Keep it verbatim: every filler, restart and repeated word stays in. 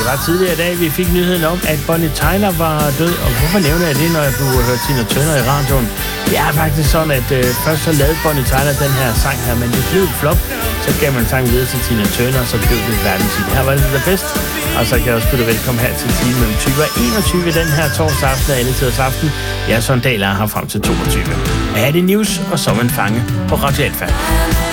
det var tidligere i dag, vi fik nyheden om, at Bonnie Tyler var død. Og hvorfor nævner jeg det, når du har hørt Tina Turner i radioen? Det er faktisk sådan, at øh, først så lavede Bonnie Tyler den her sang her, men det blev et flop. Så gav man sangen videre til Tina Turner, og så blev det verdenshit. Her var det det bedst. Og så kan jeg også byde velkommen her til time mellem tyve og enogtyve den her torsdag aften og alle tiders aften. Jeg er Søren Dahl, her frem til toogtyve. Er det news og så man fange på Radio Alfa.